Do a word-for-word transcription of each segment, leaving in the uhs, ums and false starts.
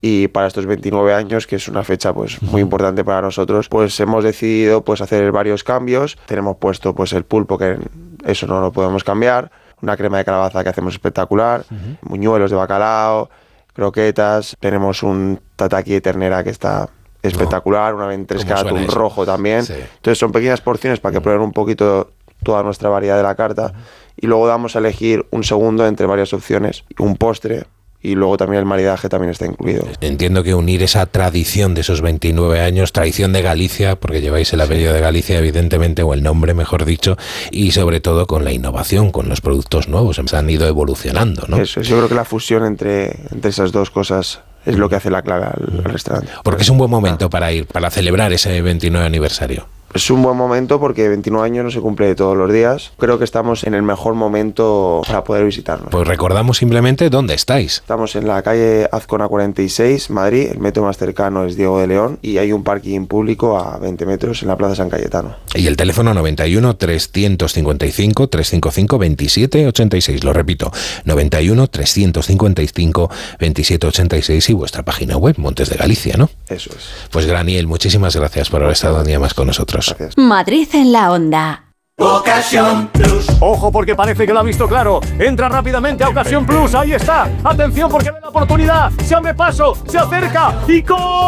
y para estos veintinueve años, que es una fecha pues muy importante para nosotros, pues hemos decidido pues hacer varios cambios. Tenemos puesto pues el pulpo, que eso no lo podemos cambiar, una crema de calabaza que hacemos espectacular, uh-huh. muñuelos de bacalao, croquetas, tenemos un tataki de ternera que está espectacular, una ventresca de atún rojo también. Sí. Entonces son pequeñas porciones para que uh-huh. prueben un poquito toda nuestra variedad de la carta, uh-huh. y luego damos a elegir un segundo entre varias opciones, un postre, y luego también el maridaje también está incluido. Entiendo que unir esa tradición de esos veintinueve años, tradición de Galicia, porque lleváis el apellido de Galicia, evidentemente, o el nombre, mejor dicho, y sobre todo con la innovación, con los productos nuevos, se han ido evolucionando, ¿no? Eso, yo creo que la fusión entre, entre esas dos cosas es lo que hace la clave al, al restaurante. Porque es un buen momento para ir, para celebrar ese veintinueve aniversario. Es un buen momento porque veintinueve años no se cumple todos los días. Creo que estamos en el mejor momento para poder visitarnos. Pues recordamos simplemente dónde estáis. Estamos en la calle Azcona cuarenta y seis, Madrid. El metro más cercano es Diego de León y hay un parking público a veinte metros en la Plaza San Cayetano. Y el teléfono noventa y uno, trescientos cincuenta y cinco, trescientos cincuenta y cinco, veintisiete ochenta y seis. Lo repito, noventa y uno, trescientos cincuenta y cinco, veintisiete ochenta y seis y vuestra página web, Montes de Galicia, ¿no? Eso es. Pues Graniel, muchísimas gracias por haber estado un día más con nosotros. Gracias. Madrid en la onda. Ocasión Plus. Ojo, porque parece que lo ha visto claro. Entra rápidamente a Ocasión Plus. Ahí está. Atención, porque ve la oportunidad. Se abre paso, se acerca y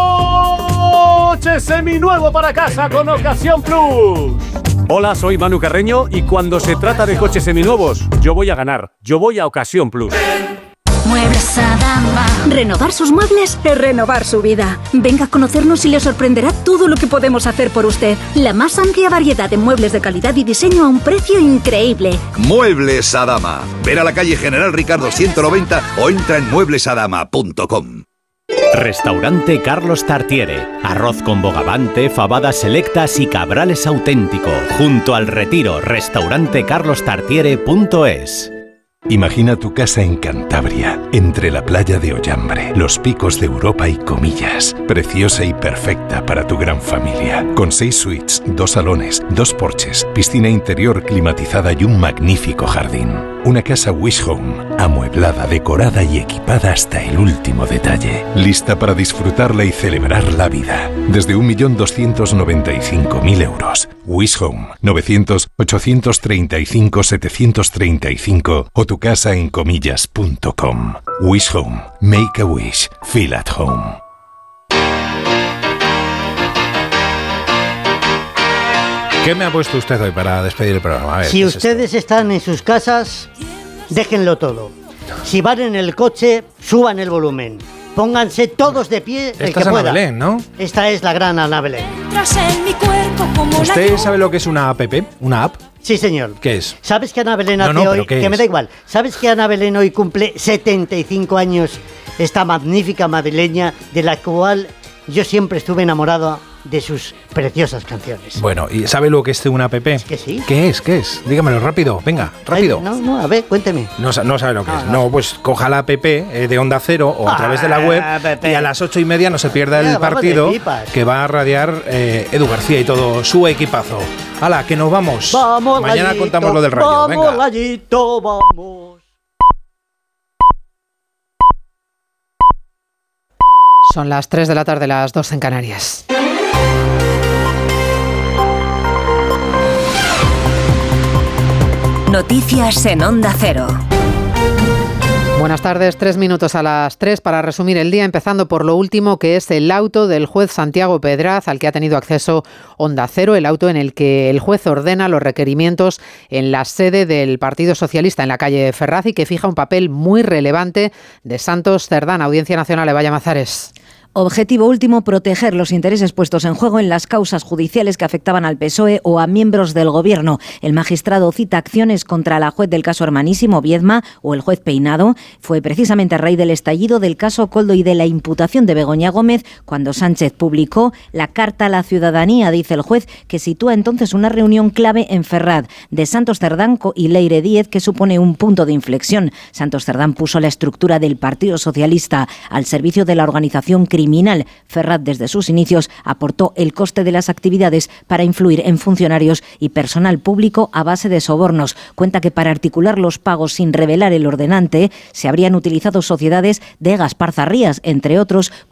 coche seminuevo para casa con Ocasión Plus. Hola, soy Manu Carreño y cuando se trata de coches seminuevos, yo voy a ganar. Yo voy a Ocasión Plus. Muebles Adama. Renovar sus muebles es renovar su vida. Venga a conocernos y le sorprenderá todo lo que podemos hacer por usted. La más amplia variedad de muebles de calidad y diseño a un precio increíble. Muebles Adama. Ver a la calle General Ricardo ciento noventa o entra en muebles adama punto com. Restaurante Carlos Tartiere. Arroz con bogavante, fabadas selectas y cabrales auténtico. Junto al Retiro. Restaurante carlos tartiere punto es. Imagina tu casa en Cantabria, entre la playa de Ollambre, los picos de Europa y Comillas. Preciosa y perfecta para tu gran familia. Con seis suites, dos salones, dos porches, piscina interior climatizada y un magnífico jardín. Una casa Wish Home, amueblada, decorada y equipada hasta el último detalle. Lista para disfrutarla y celebrar la vida. Desde un millón doscientos noventa y cinco mil euros. Wish Home, novecientos, ochocientos treinta y cinco, setecientos treinta y cinco o tu casa en comillas punto com. Wish Home. Make a wish. Feel at home. ¿Qué me ha puesto usted hoy para despedir el programa? A ver, si ustedes están en sus casas, déjenlo todo. Si van en el coche, suban el volumen. Pónganse todos de pie el Esta que es pueda. Ana Belén, ¿no? Esta es la gran Ana Belén. ¿Usted sabe lo que es una app? ¿Una app? Sí, señor. ¿Qué es? ¿Sabes que Ana Belén No, hace no, hoy? ¿pero qué Que es? me da igual. ¿Sabes que Ana Belén hoy cumple setenta y cinco años? Esta magnífica madrileña de la cual yo siempre estuve enamorado de sus preciosas canciones. Bueno, ¿y sabe lo que es una app? Es que sí. ¿Qué es? ¿Qué es? Dígamelo rápido, venga, rápido. Ay, no, no, a ver, cuénteme. No, sa- no sabe lo que Ah, es. no. No, pues coja la app eh, de Onda Cero o a Ah, través de la web app. y a las ocho y media no se pierda Ya, el vamos de partido pipas. que va a radiar eh, Edu García y todo su equipazo. ¡Hala, que nos vamos! Vamos, Mañana Gallito, contamos lo del Rayo. Vamos, Venga. Gallito, vamos. Son las tres de la tarde, las dos en Canarias. Noticias en Onda Cero. Buenas tardes, tres minutos a las tres para resumir el día, empezando por lo último, que es el auto del juez Santiago Pedraz al que ha tenido acceso Onda Cero, el auto en el que el juez ordena los requerimientos en la sede del Partido Socialista en la calle Ferraz y que fija un papel muy relevante de Santos Cerdán, Audiencia Nacional. Eva Llamazares. Objetivo último, proteger los intereses puestos en juego en las causas judiciales que afectaban al P S O E o a miembros del Gobierno. El magistrado cita acciones contra la juez del caso Hermanísimo, Viedma, o el juez Peinado. Fue precisamente a raíz del estallido del caso Koldo y de la imputación de Begoña Gómez cuando Sánchez publicó la Carta a la Ciudadanía, dice el juez, que sitúa entonces una reunión clave en Ferraz de Santos Cerdán y Leire Díez, que supone un punto de inflexión. Santos Cerdán puso la estructura del Partido Socialista al servicio de la organización criminal criminal. Ferrat, desde sus inicios, aportó el coste de las actividades para influir en funcionarios y personal público a base de sobornos. Cuenta que para articular los pagos sin revelar el ordenante se habrían utilizado sociedades de Gaspar Zarrías, entre otros,